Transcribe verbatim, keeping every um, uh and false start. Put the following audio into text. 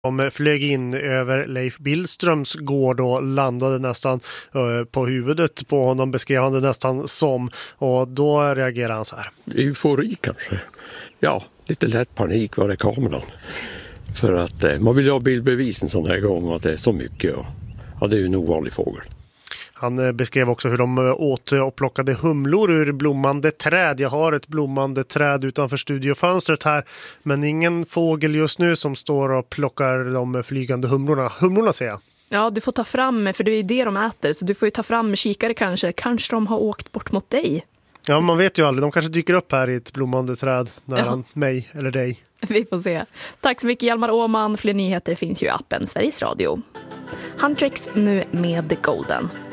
De flög in över Leif Billströms gård och landade nästan uh, på huvudet på honom, beskrev han det nästan som. Och då reagerade han så här. Eufori kanske. Ja, lite lätt panik var det kameran. För att eh, man vill ha bildbevis en sån här gång att det är så mycket. Och, ja, det är ju en ovanlig fågel. Han beskrev också hur de åt och plockade humlor ur blommande träd. Jag har ett blommande träd utanför studiofönstret här, men ingen fågel just nu som står och plockar de flygande humlorna. Humlorna ser jag. Ja, du får ta fram, för det är det de äter, så du får ju ta fram kikare kanske. Kanske de har åkt bort mot dig. Ja, man vet ju aldrig. De kanske dyker upp här i ett blommande träd nära ja. mig eller dig. Vi får se. Tack så mycket Hjalmar Åman. Fler nyheter finns ju i appen Sveriges Radio. Huntrix nu med The Golden.